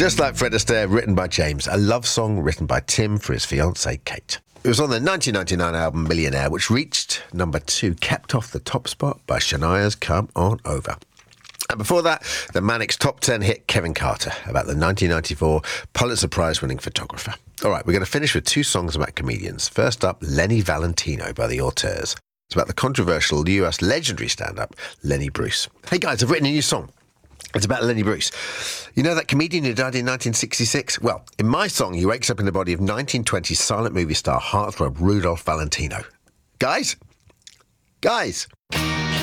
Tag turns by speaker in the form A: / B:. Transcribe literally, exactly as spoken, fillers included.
A: Just Like Fred Astaire, written by James, a love song written by Tim for his fiancée Kate. It was on their nineteen ninety-nine album Millionaire, which reached number two, kept off the top spot by Shania's Come On Over. And before that, the Mannix top ten hit Kevin Carter, about the nineteen ninety-four Pulitzer Prize-winning photographer. All right, we're going to finish with two songs about comedians. First up, Lenny Valentino by the Auteurs. It's about the controversial U S legendary stand-up, Lenny Bruce. Hey guys, I've written a new song. It's about Lenny Bruce. You know that comedian who died in nineteen sixty-six? Well, in my song, he wakes up in the body of nineteen twenties silent movie star heartthrob Rudolph Valentino. Guys? Guys?